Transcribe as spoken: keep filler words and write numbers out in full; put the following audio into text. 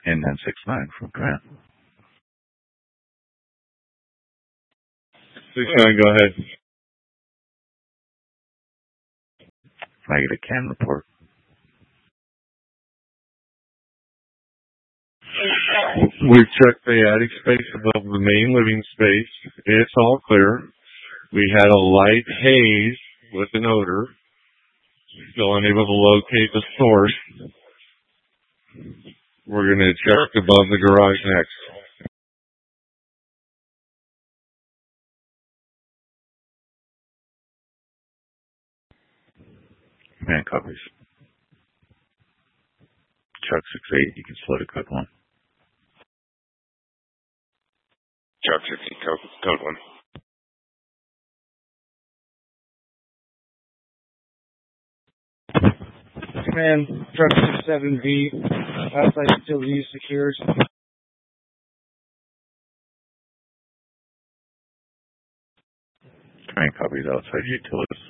and then six nine from Command. six nine, go ahead. Negative, can report. We've checked the attic space above the main living space. It's all clear. We had a light haze with an odor. Still unable to locate the source. We're going to check above the garage next. Command copies. Chuck six eight, you can slow to code one. Chuck six eight, code, code one. Command, truck six seven B, outside facility secured. Command copies, outside utilities